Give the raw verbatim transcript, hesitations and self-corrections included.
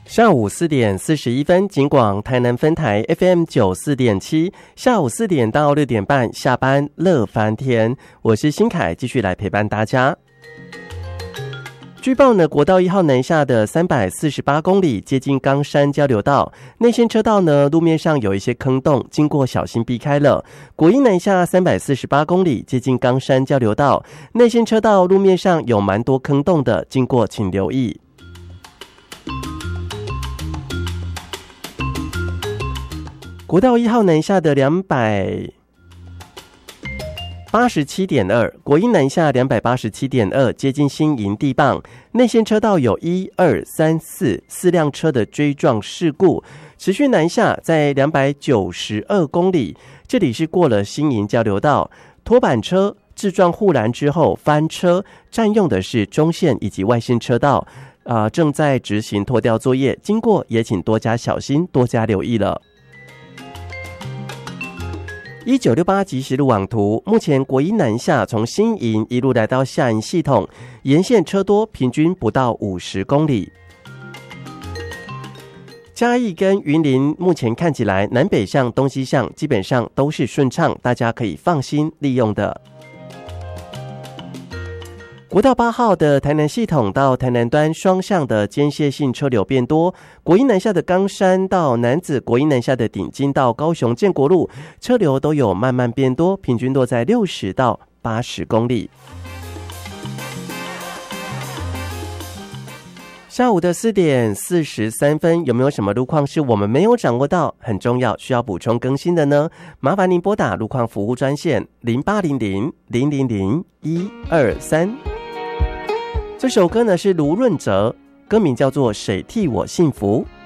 下午四点四十一分，警广台南分台 F M 九四点七，下午四点到六点半下班乐翻天，我是新凯，继续来陪伴大家。据报呢，国道一号南下的三百四十八公里，接近冈山交流道内线车道呢，路面上有一些坑洞，经过小心避开了。国一南下三百四十八公里，接近冈山交流道内线车道路面上有蛮多坑洞的，经过请留意。国道一号南下的两百八十七点二，国一南下两百八十七点二，接近新营地磅内线车道有一二三四四辆车的追撞事故，持续南下在两百九十二公里，这里是过了新营交流道，拖板车自撞护栏之后翻车，占用的是中线以及外线车道，呃，正在执行拖吊作业，经过也请多加小心，多加留意了。一九六八即时路网图，目前国一南下从新营一路来到下营系统，沿线车多，平均不到五十公里。嘉义跟云林目前看起来南北向、东西向基本上都是顺畅，大家可以放心利用的。国道八号的台南系统到台南端双向的间歇性车流变多，国一南下的冈山到楠梓，国一南下的顶金到高雄建国路，车流都有慢慢变多，平均落在六十到八十公里。下午的四点四十三分，有没有什么路况是我们没有掌握到，很重要需要补充更新的呢？麻烦您拨打路况服务专线零八零零零零零一二三。这首歌呢是卢润哲，歌名叫做《谁替我幸福》。